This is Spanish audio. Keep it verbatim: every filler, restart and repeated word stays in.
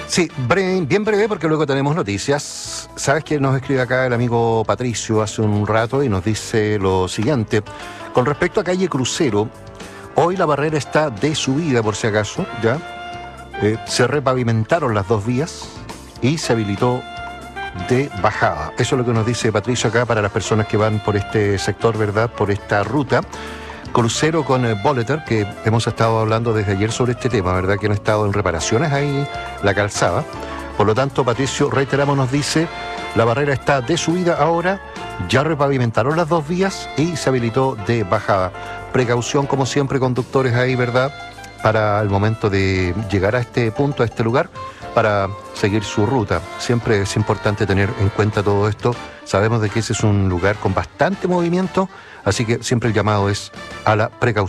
Sí, bre- bien breve porque luego tenemos noticias. Sabes que nos escribe acá el amigo Patricio hace un rato y nos dice lo siguiente. Con respecto a calle Crucero, hoy la barrera está de subida por si acaso, ¿ya? Eh, se repavimentaron las dos vías y se habilitó de bajada. Eso es lo que nos dice Patricio acá para las personas que van por este sector, ¿verdad? Por esta ruta. Crucero con eh, Boleter, que hemos estado hablando desde ayer sobre este tema, ¿verdad? Que han estado en reparaciones ahí la calzada. Por lo tanto, Patricio, reiteramos, nos dice, la barrera está de subida ahora, ya repavimentaron las dos vías y se habilitó de bajada. Precaución, como siempre, conductores ahí, ¿verdad? Para el momento de llegar a este punto, a este lugar, para seguir su ruta. Siempre es importante tener en cuenta todo esto. Sabemos de que ese es un lugar con bastante movimiento, así que siempre el llamado es a la precaución.